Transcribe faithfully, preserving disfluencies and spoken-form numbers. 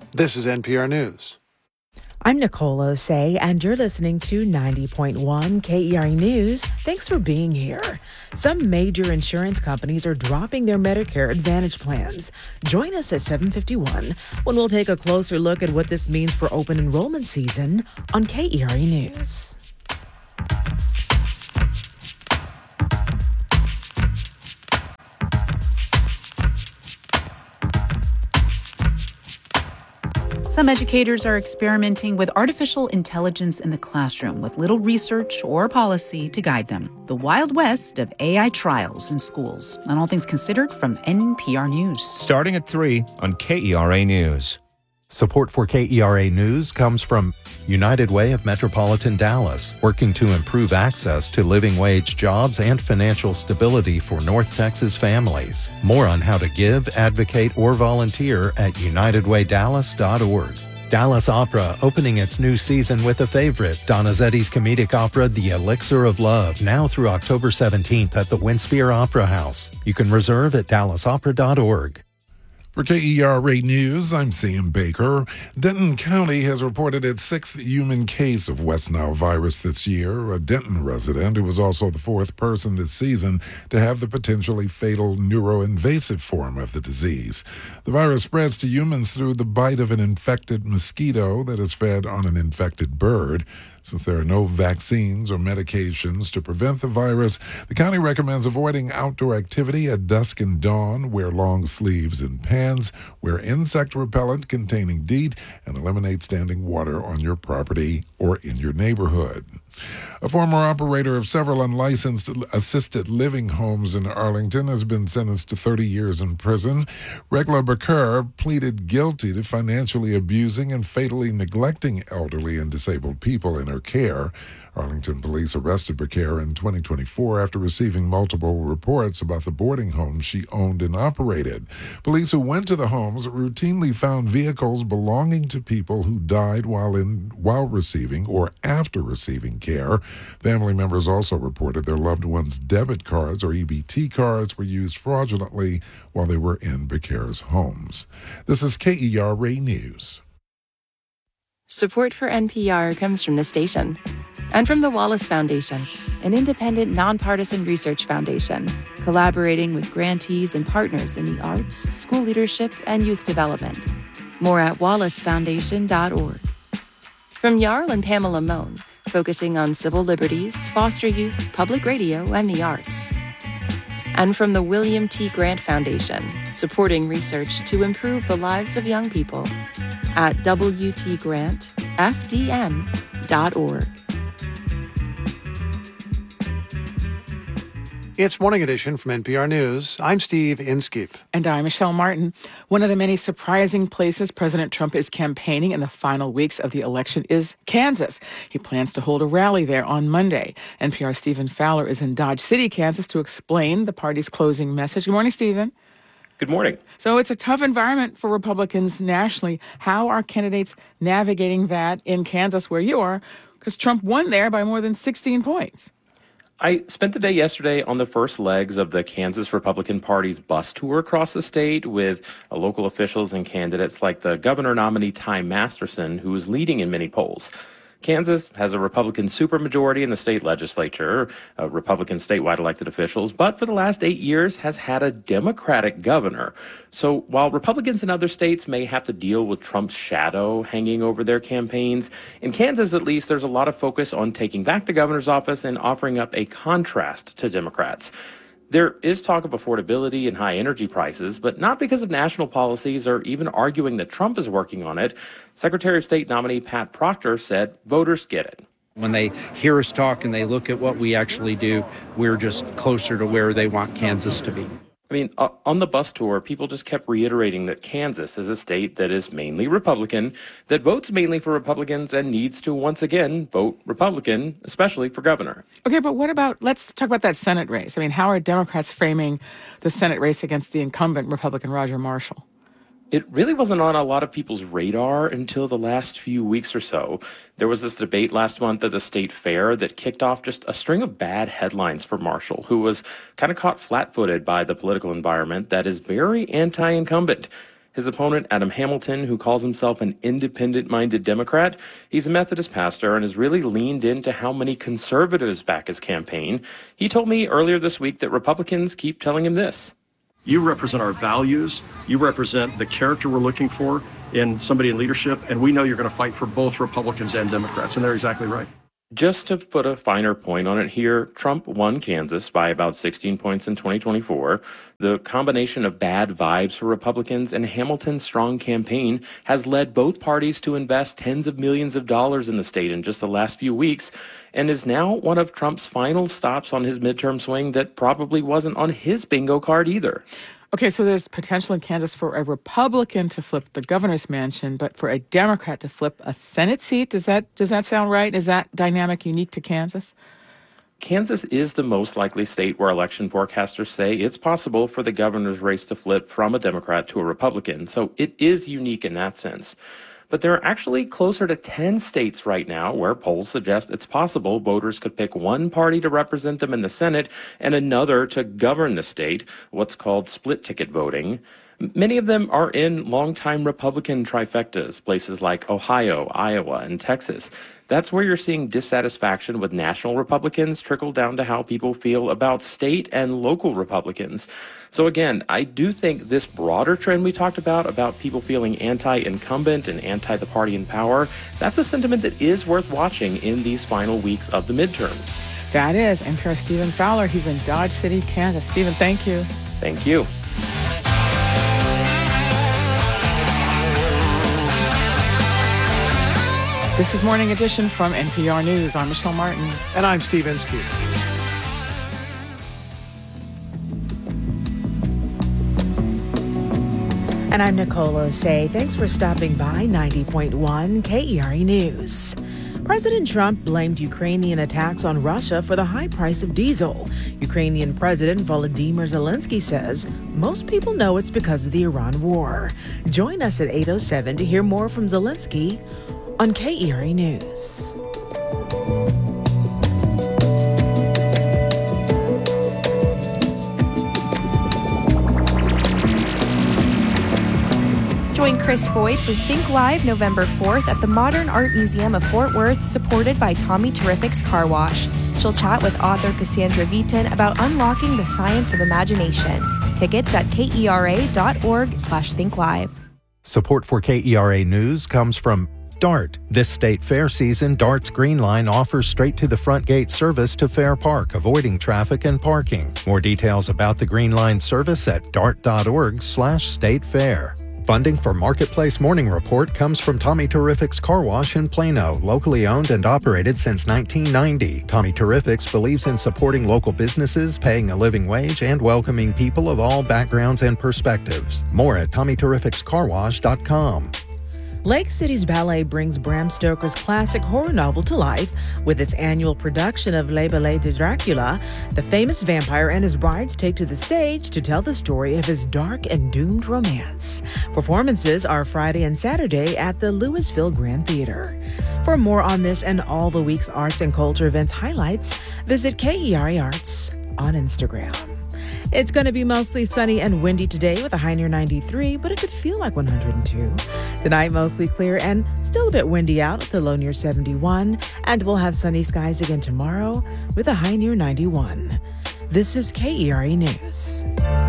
This is N P R News. I'm Nicole Osei, and you're listening to ninety point one K E R A News. Thanks for being here. Some major insurance companies are dropping their Medicare Advantage plans. Join us at seven fifty-one when we'll take a closer look at what this means for open enrollment season on K E R A News. Some educators are experimenting with artificial intelligence in the classroom with little research or policy to guide them. The Wild West of A I trials in schools. And all things considered from N P R News. Starting at three on K E R A News. Support for K E R A News comes from United Way of Metropolitan Dallas, working to improve access to living wage jobs and financial stability for North Texas families. More on how to give, advocate, or volunteer at united way dallas dot org. Dallas Opera opening its new season with a favorite, Donizetti's comedic opera The Elixir of Love, now through October seventeenth at the Winspear Opera House. You can reserve at dallas opera dot org. For K E R A News, I'm Sam Baker. Denton County has reported its sixth human case of West Nile virus this year, a Denton resident who was also the fourth person this season to have the potentially fatal neuroinvasive form of the disease. The virus spreads to humans through the bite of an infected mosquito that is fed on an infected bird. Since there are no vaccines or medications to prevent the virus, the county recommends avoiding outdoor activity at dusk and dawn, wear long sleeves and pants, wear insect repellent containing DEET, and eliminate standing water on your property or in your neighborhood. A former operator of several unlicensed assisted living homes in Arlington has been sentenced to thirty years in prison. Regla Baker pleaded guilty to financially abusing and fatally neglecting elderly and disabled people in her care. Arlington police arrested Baker in twenty twenty-four after receiving multiple reports about the boarding homes she owned and operated. Police who went to the homes routinely found vehicles belonging to people who died while in while receiving or after receiving care. Family members also reported their loved ones' debit cards or E B T cards were used fraudulently while they were in Baker's homes. This is K E R A News. Support for N P R comes from the station and from the Wallace Foundation, an independent, nonpartisan research foundation collaborating with grantees and partners in the arts, school leadership, and youth development. More at wallace foundation dot org. From Jarl and Pamela Mohn, focusing on civil liberties, foster youth, public radio, and the arts. And from the William T. Grant Foundation, supporting research to improve the lives of young people at w t grant f d n dot org. It's Morning Edition from N P R News. I'm Steve Inskeep. And I'm Michelle Martin. One of the many surprising places President Trump is campaigning in the final weeks of the election is Kansas. He plans to hold a rally there on Monday. N P R's Stephen Fowler is in Dodge City, Kansas, to explain the party's closing message. Good morning, Stephen. Good morning. So it's a tough environment for Republicans nationally. How are candidates navigating that in Kansas, where you are? Because Trump won there by more than sixteen points. I spent the day yesterday on the first legs of the Kansas Republican Party's bus tour across the state with uh, local officials and candidates like the governor nominee Ty Masterson, who is leading in many polls. Kansas has a Republican supermajority in the state legislature, uh, Republican statewide elected officials, but for the last eight years has had a Democratic governor. So while Republicans in other states may have to deal with Trump's shadow hanging over their campaigns, in Kansas at least there's a lot of focus on taking back the governor's office and offering up a contrast to Democrats. There is talk of affordability and high energy prices, but not because of national policies or even arguing that Trump is working on it. Secretary of State nominee Pat Proctor said voters get it. When they hear us talk and they look at what we actually do, we're just closer to where they want Kansas to be. I mean, uh, on the bus tour, people just kept reiterating that Kansas is a state that is mainly Republican, that votes mainly for Republicans and needs to once again vote Republican, especially for governor. Okay, but what about, let's talk about that Senate race. I mean, how are Democrats framing the Senate race against the incumbent Republican Roger Marshall? It really wasn't on a lot of people's radar until the last few weeks or so. There was this debate last month at the state fair that kicked off just a string of bad headlines for Marshall, who was kind of caught flat-footed by the political environment that is very anti-incumbent. His opponent, Adam Hamilton, who calls himself an independent-minded Democrat, he's a Methodist pastor and has really leaned into how many conservatives back his campaign. He told me earlier this week that Republicans keep telling him this. You represent our values. You represent the character we're looking for in somebody in leadership, and we know you're going to fight for both Republicans and Democrats, and they're exactly right. Just to put a finer point on it here, Trump won Kansas by about sixteen points in twenty twenty-four. The combination of bad vibes for Republicans and Hamilton's strong campaign has led both parties to invest tens of millions of dollars in the state in just the last few weeks, and is now one of Trump's final stops on his midterm swing that probably wasn't on his bingo card either. Okay, so there's potential in Kansas for a Republican to flip the governor's mansion, but for a Democrat to flip a Senate seat. Does that does that sound right? Is that dynamic unique to Kansas? Kansas is the most likely state where election forecasters say it's possible for the governor's race to flip from a Democrat to a Republican, so it is unique in that sense. But there are actually closer to ten states right now where polls suggest it's possible voters could pick one party to represent them in the Senate and another to govern the state, what's called split ticket voting. Many of them are in longtime Republican trifectas, places like Ohio, Iowa, and Texas. That's where you're seeing dissatisfaction with national Republicans trickle down to how people feel about state and local Republicans. So again, I do think this broader trend we talked about, about people feeling anti-incumbent and anti the party in power, that's a sentiment that is worth watching in these final weeks of the midterms. That is N P R's Stephen Fowler. He's in Dodge City, Kansas. Stephen, thank you. Thank you. This is Morning Edition from N P R News. I'm Michelle Martin. And I'm Steve Inskeep. And I'm Nicole Osei. Thanks for stopping by ninety point one K E R A News. President Trump blamed Ukrainian attacks on Russia for the high price of diesel. Ukrainian President Volodymyr Zelensky says most people know it's because of the Iran war. Join us at eight oh seven to hear more from Zelensky on K E R A News. Join Chris Boyd for Think Live November fourth at the Modern Art Museum of Fort Worth, supported by Tommy Terrific's Car Wash. She'll chat with author Cassandra Viton about unlocking the science of imagination. Tickets at kera.org slash think live. Support for K E R A News comes from DART. This state fair season, DART's Green Line offers straight-to-the-front gate service to Fair Park, avoiding traffic and parking. More details about the Green Line service at dart.org slash state fair. Funding for Marketplace Morning Report comes from Tommy Terrific's Car Wash in Plano, locally owned and operated since nineteen ninety. Tommy Terrific's believes in supporting local businesses, paying a living wage, and welcoming people of all backgrounds and perspectives. More at tommy terrifics car wash dot com. Lake City's Ballet brings Bram Stoker's classic horror novel to life with its annual production of Le Ballet de Dracula. The famous vampire and his brides take to the stage to tell the story of his dark and doomed romance. Performances are Friday and Saturday at the Louisville Grand Theater. For more on this and all the week's arts and culture events highlights, visit K E R A Arts on Instagram. It's going to be mostly sunny and windy today with a high near ninety-three, but it could feel like one hundred two. Tonight, mostly clear and still a bit windy out with a low near seventy-one. And we'll have sunny skies again tomorrow with a high near ninety-one. This is K E R A News.